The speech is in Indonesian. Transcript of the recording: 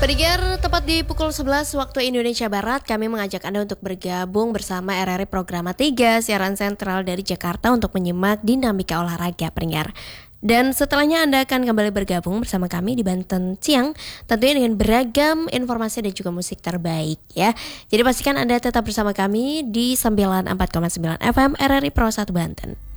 Pendengar, tepat di pukul 11 waktu Indonesia Barat, kami mengajak Anda untuk bergabung bersama RRI Programa 3, siaran sentral dari Jakarta untuk menyimak dinamika olahraga, pendengar. Dan setelahnya Anda akan kembali bergabung bersama kami di Banten Siang, tentunya dengan beragam informasi dan juga musik terbaik ya. Jadi pastikan Anda tetap bersama kami di 94,9 FM RRI Pro 1 Banten.